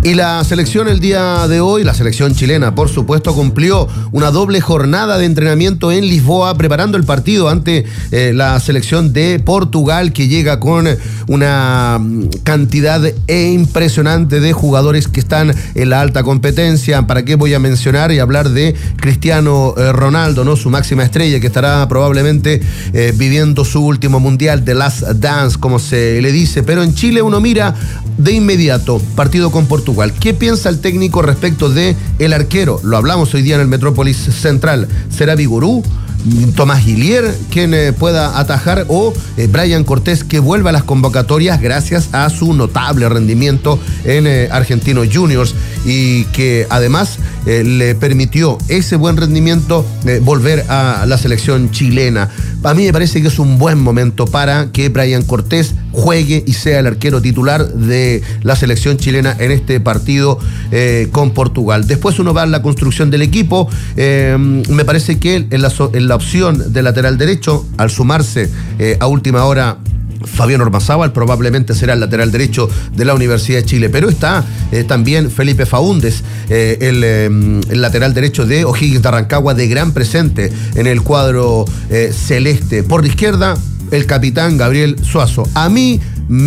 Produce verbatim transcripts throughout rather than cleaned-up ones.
Y la selección el día de hoy, la selección chilena, por supuesto, cumplió una doble jornada de entrenamiento en Lisboa, preparando el partido ante eh, la selección de Portugal, que llega con una cantidad impresionante de jugadores que están en la alta competencia. ¿Para qué voy a mencionar y hablar de Cristiano eh, Ronaldo, ¿no? Su máxima estrella, que estará probablemente eh, viviendo su último mundial, The Last Dance, como se le dice. Pero en Chile uno mira de inmediato, partido con Portugal. ¿Qué piensa el técnico respecto de el arquero? Lo hablamos hoy día en el Metrópolis Central. ¿Será Vigorú, Tomás Guillier quien eh, pueda atajar, o eh, Brian Cortés, que vuelva a las convocatorias gracias a su notable rendimiento en eh, Argentinos Juniors, y que además eh, le permitió ese buen rendimiento eh, volver a la selección chilena? A mí me parece que es un buen momento para que Brian Cortés juegue y sea el arquero titular de la selección chilena en este partido eh, con Portugal. Después uno va a la construcción del equipo. Eh, me parece que en la, en la opción de lateral derecho, al sumarse eh, a última hora Fabián Ormazábal, probablemente será el lateral derecho de la Universidad de Chile, pero está eh, también Felipe Faúndez, eh, el, eh, el lateral derecho de O'Higgins de Rancagua, de gran presente en el cuadro eh, celeste. Por la izquierda, el capitán Gabriel Suazo. A mí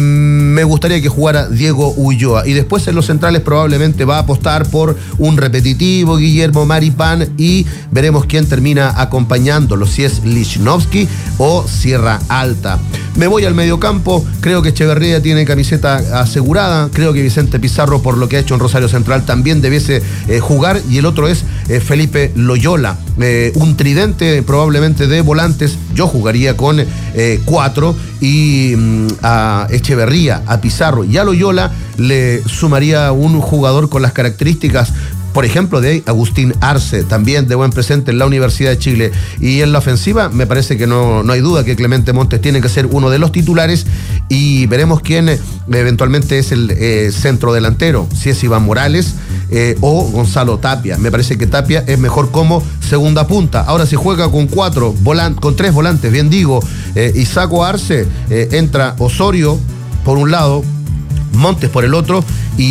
me gustaría que jugara Diego Ulloa, y después en los centrales probablemente va a apostar por un repetitivo Guillermo Maripán, y veremos quién termina acompañándolo, si es Lichnowsky o Sierra Alta. Me voy al mediocampo. Creo que Echeverría tiene camiseta asegurada. Creo que Vicente Pizarro, por lo que ha hecho en Rosario Central, también debiese eh, jugar, y el otro es eh, Felipe Loyola, eh, un tridente probablemente de volantes. Yo jugaría con eh, cuatro, y mm, a Echeverría, a Pizarro y a Loyola le sumaría un jugador con las características, por ejemplo, de Agustín Arce, también de buen presente en la Universidad de Chile. Y en la ofensiva me parece que no, no hay duda que Clemente Montes tiene que ser uno de los titulares, y veremos quién eventualmente es el eh, centro delantero, si es Iván Morales eh, o Gonzalo Tapia. Me parece que Tapia es mejor como segunda punta. Ahora, si juega con cuatro volan- con tres volantes, bien digo, eh, y saco a Arce, eh, entra Osorio por un lado, Montes por el otro,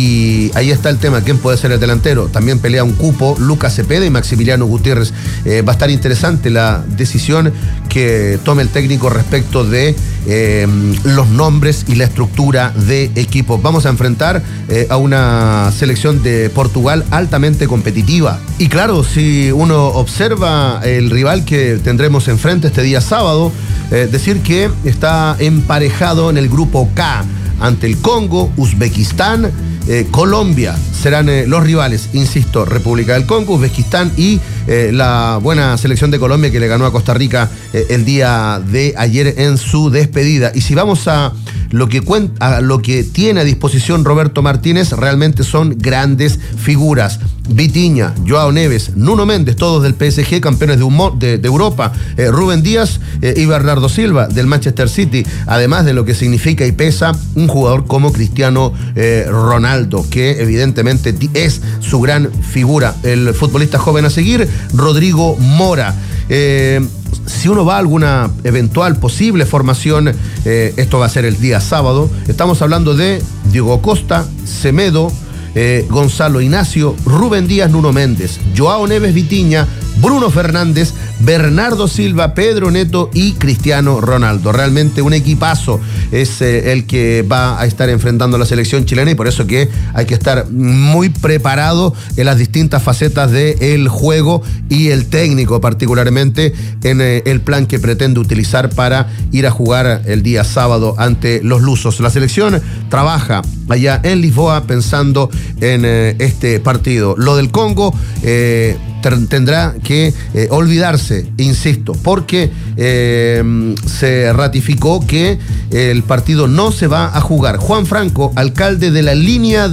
y ahí está el tema: ¿quién puede ser el delantero? También pelea un cupo Lucas Cepeda y Maximiliano Gutiérrez. Eh, va a estar interesante la decisión que tome el técnico respecto de eh, los nombres y la estructura de equipo. Vamos a enfrentar eh, a una selección de Portugal altamente competitiva. Y claro, si uno observa el rival que tendremos enfrente este día sábado, eh, decir que está emparejado en el grupo K, ante el Congo, Uzbekistán, eh, Colombia. Serán eh, los rivales, insisto, República del Congo, Uzbekistán y eh, la buena selección de Colombia, que le ganó a Costa Rica eh, el día de ayer en su despedida. Y si vamos a lo que cuenta, a lo que tiene a disposición Roberto Martínez, realmente son grandes figuras. Vitinha, Joao Neves, Nuno Méndez, todos del P S G, campeones de, humor, de, de Europa, eh, Rubén Díaz eh, y Bernardo Silva del Manchester City, además de lo que significa y pesa un jugador como Cristiano eh, Ronaldo, que evidentemente es su gran figura. El futbolista joven a seguir, Rodrigo Mora. Eh, si uno va a alguna eventual posible formación, eh, esto va a ser el día sábado, estamos hablando de Diego Costa, Semedo, Eh, Gonzalo Ignacio, Rubén Díaz, Nuno Méndez, Joao Neves, Vitinha, Bruno Fernández, Bernardo Silva, Pedro Neto y Cristiano Ronaldo. Realmente un equipazo es eh, el que va a estar enfrentando a la selección chilena, y por eso que hay que estar muy preparado en las distintas facetas del juego, y el técnico particularmente en eh, el plan que pretende utilizar para ir a jugar el día sábado ante los lusos. La selección trabaja allá en Lisboa pensando en eh, este partido. Lo del Congo eh, tendrá que eh, olvidarse, insisto, porque eh, se ratificó que el partido no se va a jugar. Juan Franco, alcalde de la línea